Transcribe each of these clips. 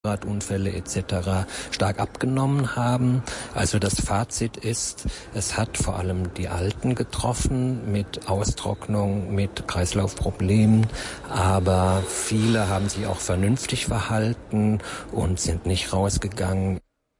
Radunfälle etc. stark abgenommen haben. Also das Fazit ist, es hat vor allem die Alten getroffen mit Austrocknung, mit Kreislaufproblemen, aber viele haben sich auch vernünftig verhalten und sind nicht rausgegangen.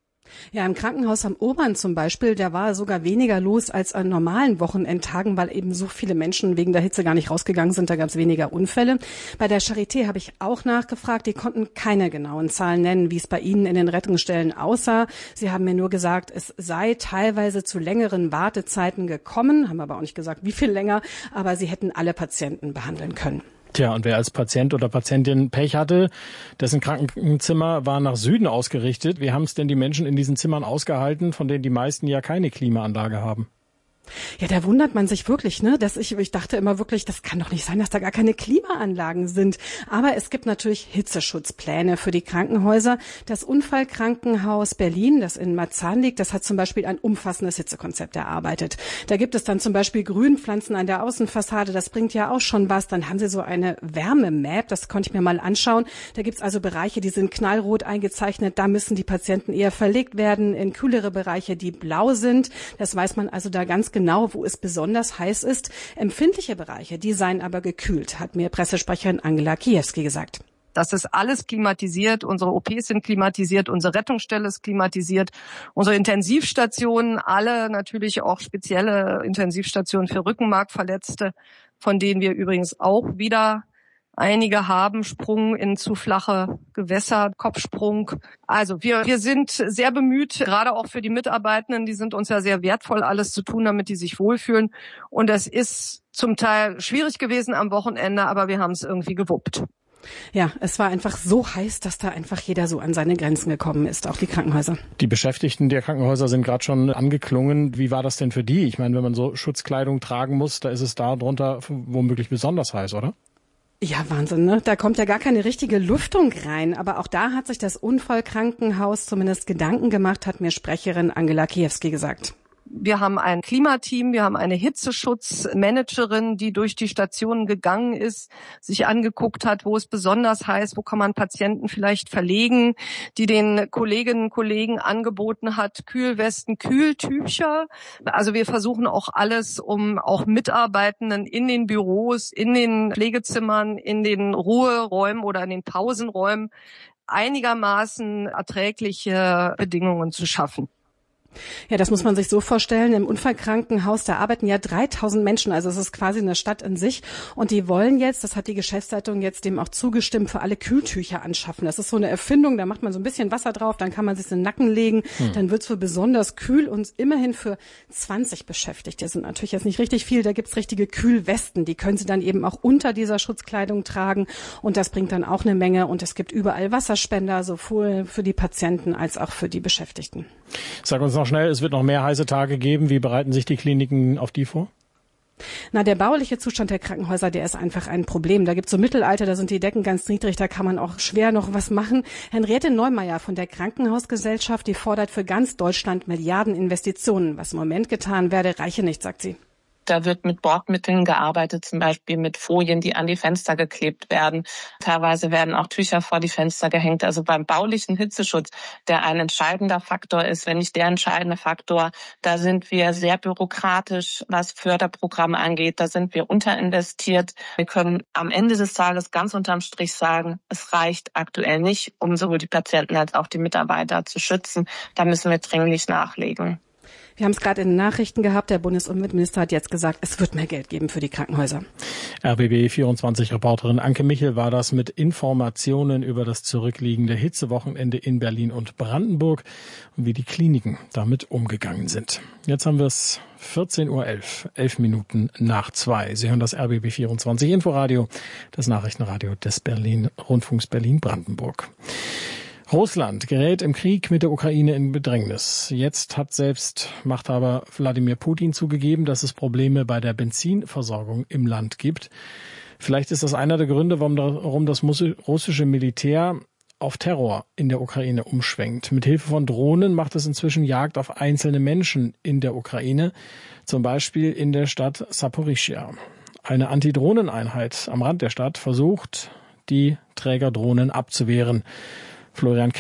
Ja, im Krankenhaus am Urban zum Beispiel, da war sogar weniger los als an normalen Wochenendtagen, weil eben so viele Menschen wegen der Hitze gar nicht rausgegangen sind. Da gab es weniger Unfälle. Bei der Charité habe ich auch nachgefragt. Die konnten keine genauen Zahlen nennen, wie es bei ihnen in den Rettungsstellen aussah. Sie haben mir nur gesagt, es sei teilweise zu längeren Wartezeiten gekommen, haben aber auch nicht gesagt, wie viel länger, aber sie hätten alle Patienten behandeln können. Tja, und wer als Patient oder Patientin Pech hatte, dessen Krankenzimmer war nach Süden ausgerichtet. Wie haben es denn die Menschen in diesen Zimmern ausgehalten, von denen die meisten ja keine Klimaanlage haben? Ja, da wundert man sich wirklich, ne, dass ich dachte immer wirklich, das kann doch nicht sein, dass da gar keine Klimaanlagen sind. Aber es gibt natürlich Hitzeschutzpläne für die Krankenhäuser. Das Unfallkrankenhaus Berlin, das in Marzahn liegt, das hat zum Beispiel ein umfassendes Hitzekonzept erarbeitet. Da gibt es dann zum Beispiel Grünpflanzen an der Außenfassade, das bringt ja auch schon was. Dann haben sie so eine Wärmemap, das konnte ich mir mal anschauen. Da gibt's also Bereiche, die sind knallrot eingezeichnet, da müssen die Patienten eher verlegt werden in kühlere Bereiche, die blau sind. Das weiß man also da ganz genau, wo es besonders heiß ist. Empfindliche Bereiche, die seien aber gekühlt, hat mir Pressesprecherin Angela Kiewski gesagt. Das ist alles klimatisiert, unsere OPs sind klimatisiert, unsere Rettungsstelle ist klimatisiert, unsere Intensivstationen, alle natürlich auch spezielle Intensivstationen für Rückenmarkverletzte, von denen wir übrigens auch wieder einige haben, Sprung in zu flache Gewässer, Kopfsprung. Also wir sind sehr bemüht, gerade auch für die Mitarbeitenden, die sind uns ja sehr wertvoll, alles zu tun, damit die sich wohlfühlen. Und es ist zum Teil schwierig gewesen am Wochenende, aber wir haben es irgendwie gewuppt. Ja, es war einfach so heiß, dass da einfach jeder so an seine Grenzen gekommen ist, auch die Krankenhäuser. Die Beschäftigten der Krankenhäuser sind gerade schon angeklungen. Wie war das denn für die? Ich meine, wenn man so Schutzkleidung tragen muss, da ist es da drunter womöglich besonders heiß, oder? Ja, Wahnsinn, ne? Da kommt ja gar keine richtige Lüftung rein. Aber auch da hat sich das Unfallkrankenhaus zumindest Gedanken gemacht, hat mir Sprecherin Angela Kiewski gesagt. Wir haben ein Klimateam, wir haben eine Hitzeschutzmanagerin, die durch die Stationen gegangen ist, sich angeguckt hat, wo es besonders heiß, wo kann man Patienten vielleicht verlegen, die den Kolleginnen und Kollegen angeboten hat, Kühlwesten, Kühltücher. Also wir versuchen auch alles, um auch Mitarbeitenden in den Büros, in den Pflegezimmern, in den Ruheräumen oder in den Pausenräumen einigermaßen erträgliche Bedingungen zu schaffen. Ja, das muss man sich so vorstellen. Im Unfallkrankenhaus, da arbeiten ja 3000 Menschen, also es ist quasi eine Stadt in sich. Und die wollen jetzt, das hat die Geschäftsleitung jetzt dem auch zugestimmt, für alle Kühltücher anschaffen. Das ist so eine Erfindung, da macht man so ein bisschen Wasser drauf, dann kann man sich in den Nacken legen, dann wird's wohl besonders kühl und immerhin für 20 Beschäftigte, das sind natürlich jetzt nicht richtig viel, da gibt's richtige Kühlwesten, die können sie dann eben auch unter dieser Schutzkleidung tragen und das bringt dann auch eine Menge und es gibt überall Wasserspender, sowohl für die Patienten als auch für die Beschäftigten. Sag uns noch schnell, es wird noch mehr heiße Tage geben. Wie bereiten sich die Kliniken auf die vor? Na, der bauliche Zustand der Krankenhäuser, der ist einfach ein Problem. Da gibt's so Mittelalter, da sind die Decken ganz niedrig, da kann man auch schwer noch was machen. Henriette Neumeier von der Krankenhausgesellschaft, die fordert für ganz Deutschland Milliardeninvestitionen. Was im Moment getan werde, reiche nicht, sagt sie. Da wird mit Bordmitteln gearbeitet, zum Beispiel mit Folien, die an die Fenster geklebt werden. Teilweise werden auch Tücher vor die Fenster gehängt. Also beim baulichen Hitzeschutz, der ein entscheidender Faktor ist, wenn nicht der entscheidende Faktor, da sind wir sehr bürokratisch, was Förderprogramme angeht. Da sind wir unterinvestiert. Wir können am Ende des Tages ganz unterm Strich sagen, es reicht aktuell nicht, um sowohl die Patienten als auch die Mitarbeiter zu schützen. Da müssen wir dringlich nachlegen. Wir haben es gerade in den Nachrichten gehabt, der Bundesumweltminister hat jetzt gesagt, es wird mehr Geld geben für die Krankenhäuser. RBB24-Reporterin Anke Michel war das mit Informationen über das zurückliegende Hitzewochenende in Berlin und Brandenburg und wie die Kliniken damit umgegangen sind. Jetzt haben wir es 14:11 Uhr, 11 Minuten nach 2. Sie hören das RBB24 Inforadio, das Nachrichtenradio des Rundfunks Berlin-Brandenburg. Russland gerät im Krieg mit der Ukraine in Bedrängnis. Jetzt hat selbst Machthaber Wladimir Putin zugegeben, dass es Probleme bei der Benzinversorgung im Land gibt. Vielleicht ist das einer der Gründe, warum das russische Militär auf Terror in der Ukraine umschwenkt. Mit Hilfe von Drohnen macht es inzwischen Jagd auf einzelne Menschen in der Ukraine, zum Beispiel in der Stadt Saporischschja. Eine Antidrohneneinheit am Rand der Stadt versucht, die Trägerdrohnen abzuwehren. Florian